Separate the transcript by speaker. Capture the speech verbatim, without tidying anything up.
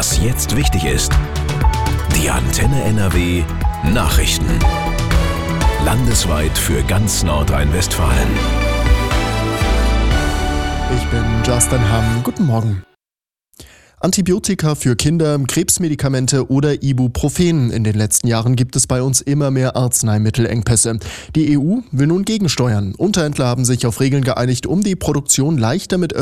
Speaker 1: Was jetzt wichtig ist. Die Antenne N R W Nachrichten. Landesweit für ganz Nordrhein-Westfalen.
Speaker 2: Ich bin Justin Hamm. Guten Morgen. Antibiotika für Kinder, Krebsmedikamente oder Ibuprofen. In den letzten Jahren gibt es bei uns immer mehr Arzneimittelengpässe. Die E U will nun gegensteuern. Unterhändler haben sich auf Regeln geeinigt, um die Produktion leichter mit